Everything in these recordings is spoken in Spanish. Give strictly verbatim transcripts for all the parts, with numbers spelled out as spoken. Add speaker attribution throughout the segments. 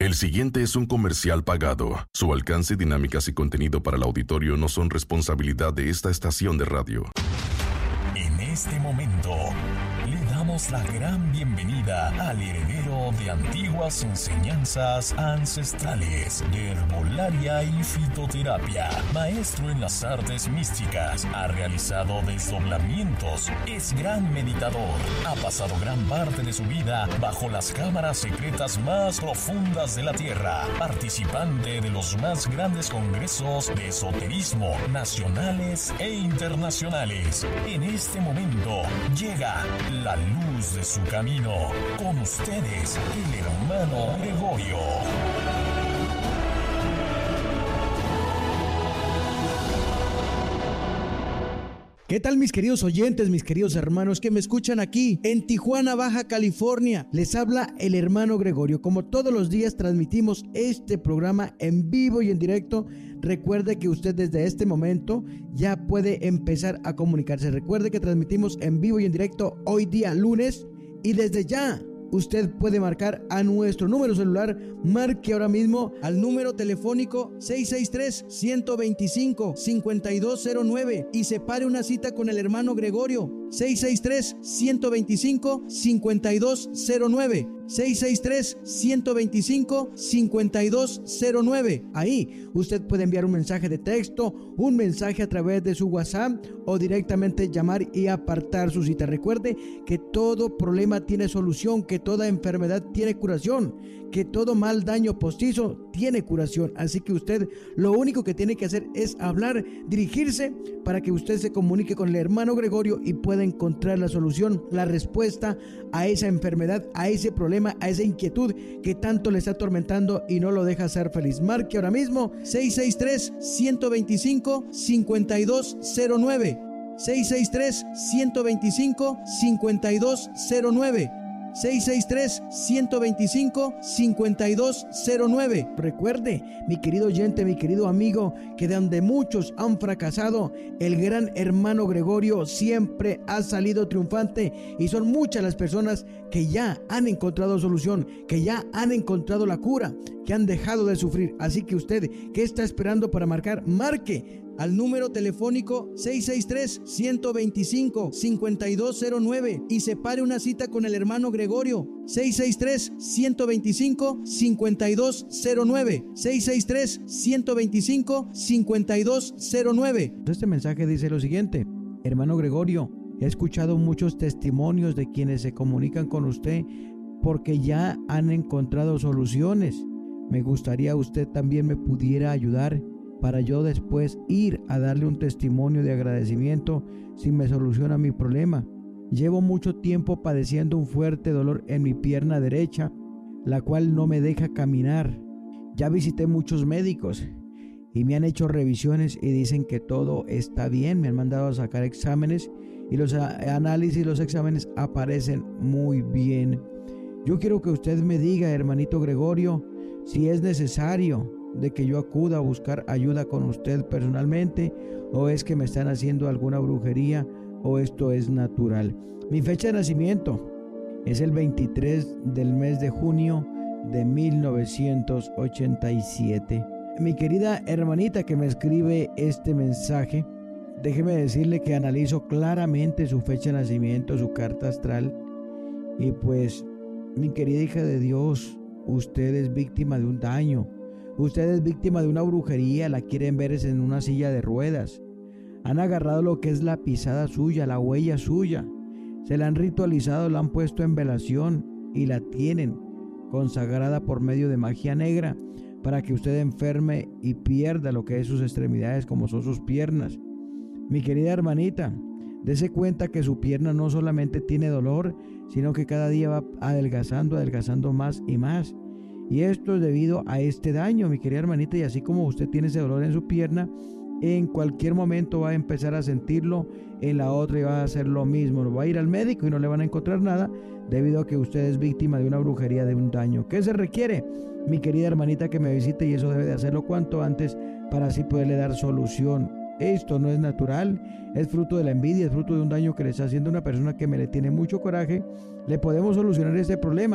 Speaker 1: El siguiente es un comercial pagado. Su alcance, dinámicas y contenido para el auditorio no son responsabilidad de esta estación de radio.
Speaker 2: En este momento, le damos la gran bienvenida al heredero de antiguas enseñanzas ancestrales de herbolaria y fitoterapia, maestro en las artes místicas, ha realizado desdoblamientos, es gran meditador, ha pasado gran parte de su vida bajo las cámaras secretas más profundas de la Tierra, participante de los más grandes congresos de esoterismo nacionales e internacionales. En este momento llega la luz de su camino. Con ustedes, el hermano Gregorio.
Speaker 3: ¿Qué tal, mis queridos oyentes, mis queridos hermanos que me escuchan aquí en Tijuana, Baja California? Les habla el hermano Gregorio. Como todos los días transmitimos este programa en vivo y en directo. Recuerde que usted desde este momento ya puede empezar a comunicarse. Recuerde que transmitimos en vivo y en directo hoy día lunes, y desde ya usted puede marcar a nuestro número celular. Marque ahora mismo al número telefónico seis seis tres, uno dos cinco, cinco dos cero nueve y separe una cita con el hermano Gregorio. seis seis tres, uno dos cinco, cinco dos cero nueve. seis seis tres, uno dos cinco, cinco dos cero nueve. Ahí usted puede enviar un mensaje de texto, un mensaje a través de su WhatsApp o directamente llamar y apartar su cita. Recuerde que todo problema tiene solución, que toda enfermedad tiene curación, que todo mal daño postizo tiene curación. Así que usted lo único que tiene que hacer es hablar, dirigirse para que usted se comunique con el hermano Gregorio y pueda encontrar la solución, la respuesta a esa enfermedad, a ese problema, a esa inquietud que tanto le está atormentando y no lo deja ser feliz. Marque ahora mismo seis seis tres, uno dos cinco, cinco dos cero nueve. seis seis tres, uno dos cinco, cinco dos cero nueve. seis seis tres, uno dos cinco, cinco dos cero nueve. Recuerde, mi querido oyente, mi querido amigo, que de donde muchos han fracasado, el gran hermano Gregorio siempre ha salido triunfante, y son muchas las personas que ya han encontrado solución, que ya han encontrado la cura, que han dejado de sufrir. Así que usted, ¿qué está esperando para marcar? Marque al número telefónico seis seis tres, uno dos cinco, cinco dos cero nueve y separe una cita con el hermano Gregorio. seis seis tres, uno dos cinco, cinco dos cero nueve. seis seis tres, uno dos cinco, cinco dos cero nueve. Este mensaje dice lo siguiente: hermano Gregorio, he escuchado muchos testimonios de quienes se comunican con usted porque ya han encontrado soluciones. Me gustaría usted también me pudiera ayudar para yo después ir a darle un testimonio de agradecimiento si me soluciona mi problema. Llevo mucho tiempo padeciendo un fuerte dolor en mi pierna derecha, la cual no me deja caminar. Ya visité muchos médicos y me han hecho revisiones y dicen que todo está bien. Me han mandado a sacar exámenes y los análisis, los exámenes aparecen muy bien. Yo quiero que usted me diga, hermanito Gregorio, si es necesario de que yo acuda a buscar ayuda con usted personalmente, o es que me están haciendo alguna brujería, o esto es natural. Mi fecha de nacimiento es el veintitrés del mes de junio de mil novecientos ochenta y siete. Mi querida hermanita que me escribe este mensaje, déjeme decirle que analizo claramente su fecha de nacimiento, su carta astral, y pues, mi querida hija de Dios, usted es víctima de un daño. Usted es víctima de una brujería, la quieren ver en una silla de ruedas. Han agarrado lo que es la pisada suya, la huella suya. Se la han ritualizado, la han puesto en velación y la tienen consagrada por medio de magia negra para que usted enferme y pierda lo que es sus extremidades, como son sus piernas. Mi querida hermanita, dese cuenta que su pierna no solamente tiene dolor, sino que cada día va adelgazando, adelgazando más y más. Y esto es debido a este daño, mi querida hermanita, y así como usted tiene ese dolor en su pierna, en cualquier momento va a empezar a sentirlo en la otra y va a hacer lo mismo. Va a ir al médico y no le van a encontrar nada debido a que usted es víctima de una brujería, de un daño. ¿Qué se requiere? Mi querida hermanita, que me visite, y eso debe de hacerlo cuanto antes para así poderle dar solución. Esto no es natural, es fruto de la envidia, es fruto de un daño que le está haciendo una persona que me le tiene mucho coraje. Le podemos solucionar este problema,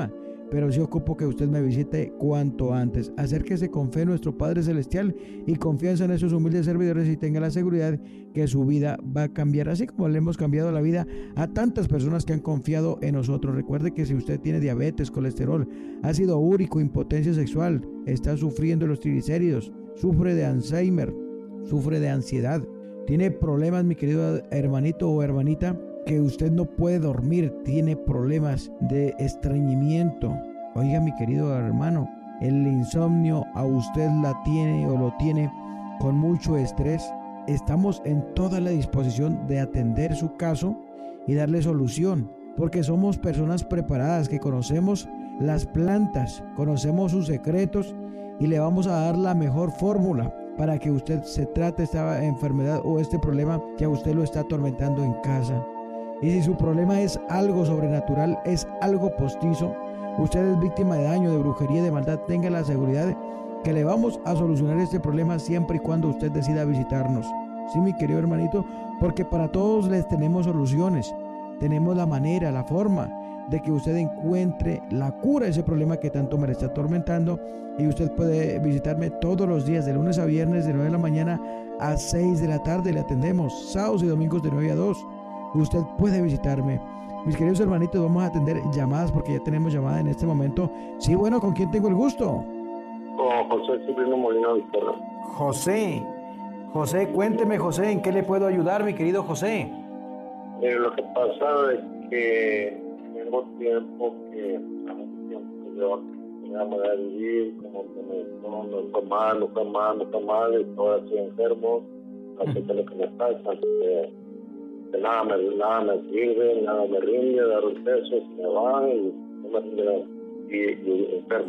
Speaker 3: pero sí ocupo que usted me visite cuanto antes. Acérquese con fe a nuestro Padre Celestial y confianza en esos humildes servidores y tenga la seguridad que su vida va a cambiar, así como le hemos cambiado la vida a tantas personas que han confiado en nosotros. Recuerde que si usted tiene diabetes, colesterol, ácido úrico, impotencia sexual, está sufriendo los triglicéridos, sufre de Alzheimer, sufre de ansiedad, tiene problemas, mi querido hermanito o hermanita, que usted no puede dormir, tiene problemas de estreñimiento. Oiga, mi querido hermano, el insomnio a usted la tiene o lo tiene con mucho estrés. Estamos en toda la disposición de atender su caso y darle solución, porque somos personas preparadas que conocemos las plantas, conocemos sus secretos y le vamos a dar la mejor fórmula para que usted se trate esta enfermedad o este problema que a usted lo está atormentando en casa. Y si su problema es algo sobrenatural, es algo postizo, usted es víctima de daño, de brujería, de maldad, tenga la seguridad que le vamos a solucionar este problema siempre y cuando usted decida visitarnos. Sí, mi querido hermanito, porque para todos les tenemos soluciones, tenemos la manera, la forma de que usted encuentre la cura a ese problema que tanto me le está atormentando. Y usted puede visitarme todos los días de lunes a viernes de nueve de la mañana a seis de la tarde, le atendemos sábados y domingos de nueve a dos. Usted puede visitarme. Mis queridos hermanitos, vamos a atender llamadas porque ya tenemos llamada en este momento. Sí, bueno, ¿con quién tengo el gusto?
Speaker 4: Con José Cipriano Molina Vizcarra.
Speaker 3: José, José, cuénteme, José, ¿en qué le puedo ayudar, mi querido José?
Speaker 4: Eh, lo que pasa es que tengo tiempo que, tiempo que yo me voy a vivir, como que me no, no estoy mal, no estoy mal, no estoy mal, y estoy así enfermo, así que lo que me pasa, que, que nada, me, nada me sirve, nada me rinde, dar un peso, se me va y no me rinde, y, y enfermo.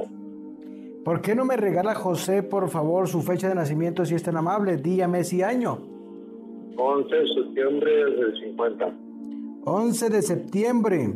Speaker 3: ¿Por qué no me regala, José, por favor, su fecha de nacimiento, si es tan amable, día, mes y año?
Speaker 4: once de septiembre del cincuenta.
Speaker 3: once de septiembre.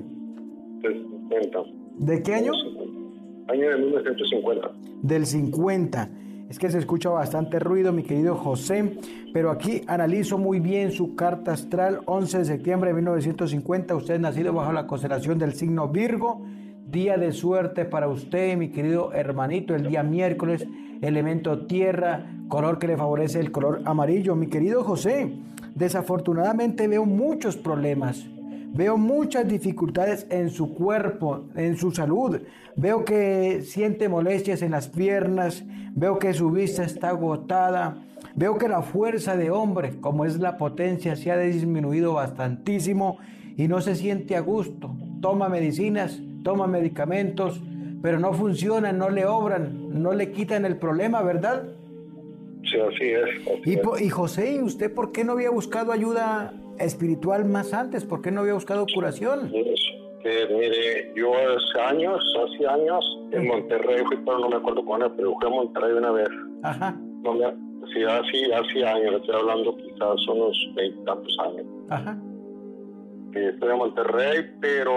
Speaker 4: Del cincuenta.
Speaker 3: ¿De qué año?
Speaker 4: Año de mil novecientos cincuenta.
Speaker 3: Del cincuenta. Es que se escucha bastante ruido, mi querido José, pero aquí analizo muy bien su carta astral. once de septiembre de mil novecientos cincuenta, usted es nacido bajo la constelación del signo Virgo. Día de suerte para usted, mi querido hermanito, el día miércoles, elemento tierra, color que le favorece el color amarillo. Mi querido José, desafortunadamente veo muchos problemas, veo muchas dificultades en su cuerpo, en su salud. Veo que siente molestias en las piernas, veo que su vista está agotada, veo que la fuerza de hombre, como es la potencia, se ha disminuido bastantísimo y no se siente a gusto. Toma medicinas, toma medicamentos, pero no funcionan, no le obran, no le quitan el problema, ¿verdad?
Speaker 4: Sí, así es. Así
Speaker 3: y,
Speaker 4: es.
Speaker 3: y José, ¿y usted por qué no había buscado ayuda espiritual más antes? ¿Por qué no había buscado curación?
Speaker 4: Que mire, yo hace años, hace años, en Monterrey fui, pero no me acuerdo cuándo, pero fui a Monterrey una vez.
Speaker 3: Ajá.
Speaker 4: No me, sí, hace, hace años, estoy hablando quizás unos veintitantos años.
Speaker 3: Ajá.
Speaker 4: Sí, estoy en Monterrey, pero...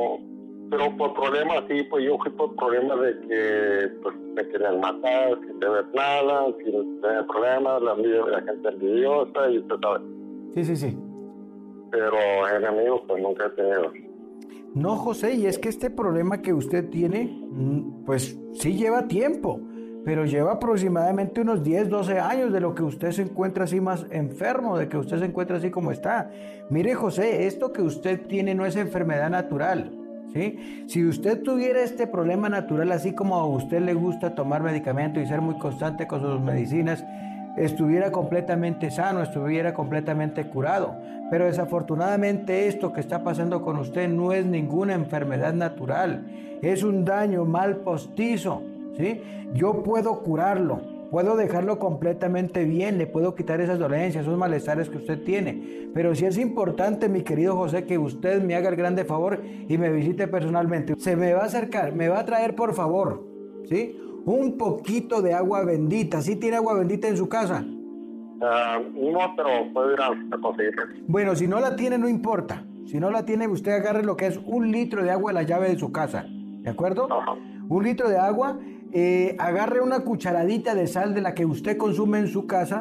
Speaker 4: pero por problemas así, pues yo fui por problemas de que pues, me querían matar, sin deber nada, sin tener problemas, la, la gente envidiosa y usted sabe.
Speaker 3: Sí, sí, sí.
Speaker 4: Pero enemigos pues nunca he tenido.
Speaker 3: No, José, y es que este problema que usted tiene, pues sí lleva tiempo, pero lleva aproximadamente unos diez, doce años de lo que usted se encuentra así más enfermo, de que usted se encuentra así como está. Mire, José, esto que usted tiene no es enfermedad natural. ¿Sí? Si usted tuviera este problema natural, así como a usted le gusta tomar medicamento y ser muy constante con sus medicinas, estuviera completamente sano, estuviera completamente curado. Pero desafortunadamente esto que está pasando con usted no es ninguna enfermedad natural, es un daño mal postizo, ¿sí? Yo puedo curarlo, puedo dejarlo completamente bien, le puedo quitar esas dolencias, esos malestares que usted tiene. Pero sí es importante, mi querido José, que usted me haga el grande favor y me visite personalmente. Se me va a acercar, me va a traer, por favor, ¿sí?, un poquito de agua bendita. ¿Sí tiene agua bendita en su casa?
Speaker 4: Uh, no, pero puedo ir a, a conseguirla.
Speaker 3: Bueno, si no la tiene, no importa. Si no la tiene, usted agarre lo que es un litro de agua de la llave de su casa. ¿De acuerdo?
Speaker 4: Ajá.
Speaker 3: Un litro de agua. Eh, agarre una cucharadita de sal de la que usted consume en su casa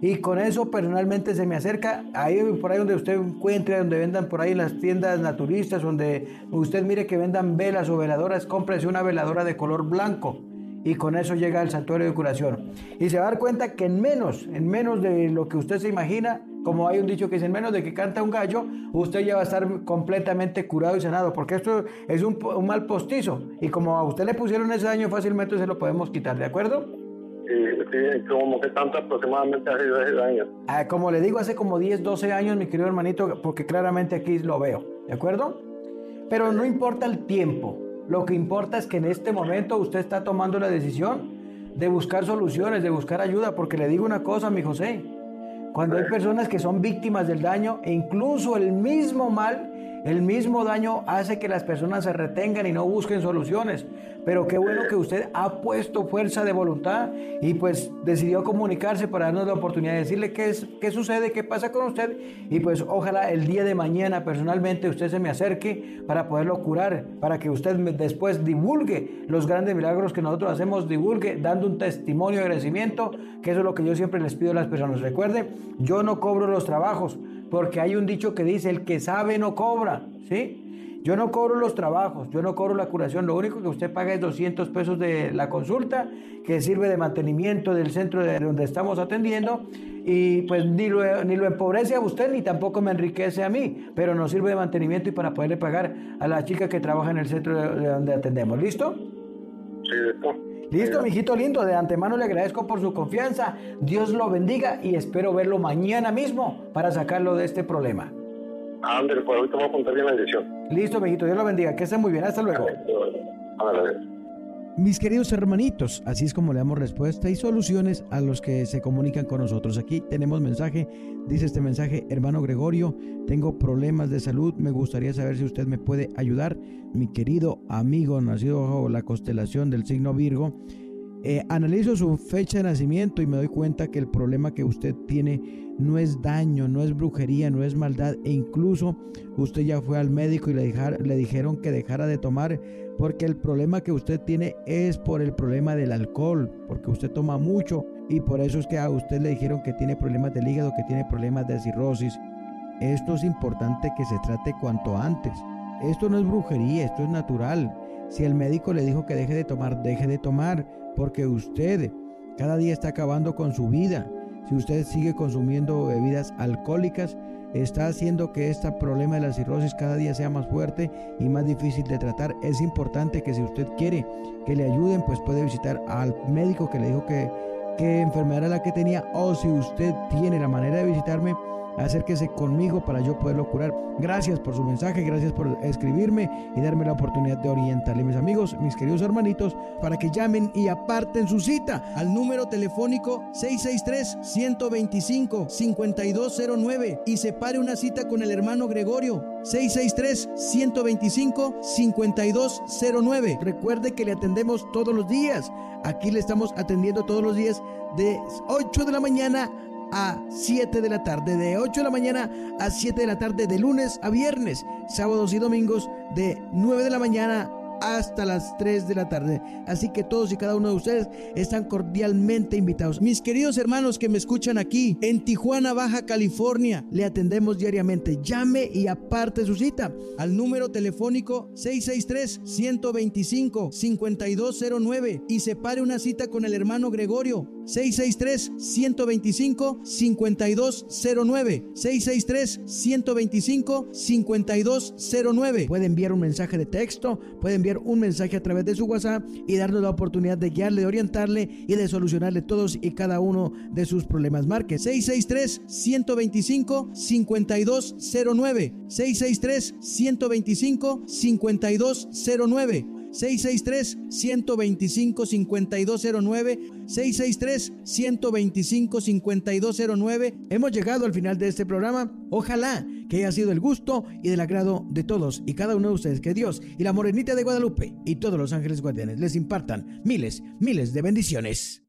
Speaker 3: y con eso personalmente se me acerca, ahí por ahí donde usted encuentre, donde vendan por ahí en las tiendas naturistas, donde usted mire que vendan velas o veladoras, cómprese una veladora de color blanco y con eso llega al santuario de curación. Y se va a dar cuenta que en menos, en menos de lo que usted se imagina, como hay un dicho que dice, en menos de que canta un gallo, usted ya va a estar completamente curado y sanado, porque esto es un, un mal postizo, y como a usted le pusieron ese daño, fácilmente se lo podemos quitar, ¿de acuerdo?
Speaker 4: Sí, sí, como que tanto aproximadamente hace diez años.
Speaker 3: Ah, como le digo, hace como diez, doce años, mi querido hermanito, porque claramente aquí lo veo, ¿de acuerdo? Pero no importa el tiempo, lo que importa es que en este momento usted está tomando la decisión de buscar soluciones, de buscar ayuda, porque le digo una cosa, mi José, cuando hay personas que son víctimas del daño, e incluso el mismo mal, el mismo daño hace que las personas se retengan y no busquen soluciones. Pero qué bueno que usted ha puesto fuerza de voluntad y pues decidió comunicarse para darnos la oportunidad de decirle qué, es, qué sucede, qué pasa con usted. Y pues ojalá el día de mañana personalmente usted se me acerque para poderlo curar, para que usted después divulgue los grandes milagros que nosotros hacemos, divulgue dando un testimonio de agradecimiento, que eso es lo que yo siempre les pido a las personas. Recuerde, yo no cobro los trabajos, porque hay un dicho que dice, el que sabe no cobra, ¿sí? Yo no cobro los trabajos, yo no cobro la curación, lo único que usted paga es doscientos pesos de la consulta, que sirve de mantenimiento del centro de donde estamos atendiendo, y pues ni lo, ni lo empobrece a usted, ni tampoco me enriquece a mí, pero nos sirve de mantenimiento y para poderle pagar a la chica que trabaja en el centro de, de donde atendemos. ¿Listo?
Speaker 4: Sí, listo.
Speaker 3: Listo, mijito lindo, de antemano le agradezco por su confianza, Dios lo bendiga y espero verlo mañana mismo para sacarlo de este problema.
Speaker 4: Ándale, pues ahorita vamos a apuntar bien la dirección.
Speaker 3: Listo, mijito, Dios lo bendiga, que esté muy bien, hasta luego.
Speaker 4: Ándale.
Speaker 3: Mis queridos hermanitos, así es como le damos respuesta y soluciones a los que se comunican con nosotros. Aquí tenemos mensaje, dice este mensaje, hermano Gregorio, tengo problemas de salud, me gustaría saber si usted me puede ayudar. Mi querido amigo, nacido bajo la constelación del signo Virgo, eh, analizo su fecha de nacimiento y me doy cuenta que el problema que usted tiene no es daño, no es brujería, no es maldad, e incluso usted ya fue al médico y le, dejar, le dijeron que dejara de tomar, porque el problema que usted tiene es por el problema del alcohol, porque usted toma mucho y por eso es que a usted le dijeron que tiene problemas del hígado, que tiene problemas de cirrosis. Esto es importante que se trate cuanto antes. Esto no es brujería, esto es natural. Si el médico le dijo que deje de tomar, deje de tomar, porque usted cada día está acabando con su vida. Si usted sigue consumiendo bebidas alcohólicas, está haciendo que este problema de la cirrosis cada día sea más fuerte y más difícil de tratar. Es importante que si usted quiere que le ayuden, pues puede visitar al médico que le dijo que, que enfermedad era la que tenía, o si usted tiene la manera de visitarme, acérquese conmigo para yo poderlo curar. Gracias por su mensaje, gracias por escribirme y darme la oportunidad de orientarle. Mis amigos, mis queridos hermanitos, para que llamen y aparten su cita al número telefónico seis seis tres, uno dos cinco, cinco dos cero nueve y separe una cita con el hermano Gregorio. seis seis tres, uno dos cinco, cinco dos cero nueve. Recuerde que le atendemos todos los días. Aquí le estamos atendiendo todos los días de ocho de la mañana a siete de la tarde, de ocho de la mañana a siete de la tarde, de lunes a viernes, sábados y domingos de nueve de la mañana hasta las tres de la tarde. Así que todos y cada uno de ustedes están cordialmente invitados. Mis queridos hermanos que me escuchan aquí en Tijuana, Baja California, le atendemos diariamente. Llame y aparte su cita al número telefónico seis seis tres, uno dos cinco, cinco dos cero nueve y separe una cita con el hermano Gregorio. seis seis tres, uno dos cinco, cinco dos cero nueve seis seis tres, uno dos cinco, cinco dos cero nueve. Puede enviar un mensaje de texto, puede enviar un mensaje a través de su WhatsApp y darnos la oportunidad de guiarle, de orientarle y de solucionarle todos y cada uno de sus problemas. Marque seis seis tres, uno dos cinco, cinco dos cero nueve seis seis tres, uno dos cinco, cinco dos cero nueve seis seis tres, uno dos cinco, cinco dos cero nueve seis seis tres, uno dos cinco, cinco dos cero nueve. Hemos llegado al final de este programa. Ojalá que haya sido el gusto y del agrado de todos y cada uno de ustedes. Que Dios y la Morenita de Guadalupe y todos los ángeles guardianes les impartan miles, miles de bendiciones.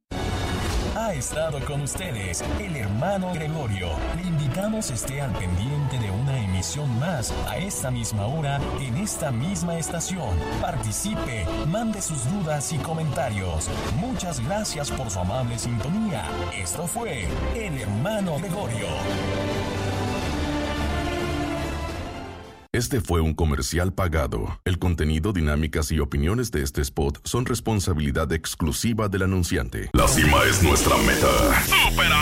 Speaker 2: Ha estado con ustedes el hermano Gregorio. Le invitamos esté al pendiente de una emisión emisión más a esta misma hora en esta misma estación. Participe, mande sus dudas y comentarios. Muchas gracias por su amable sintonía. Esto fue El Hermano Gregorio.
Speaker 1: Este fue un comercial pagado. El contenido, dinámicas y opiniones de este spot son responsabilidad exclusiva del anunciante. La cima es nuestra meta. ¡Supera!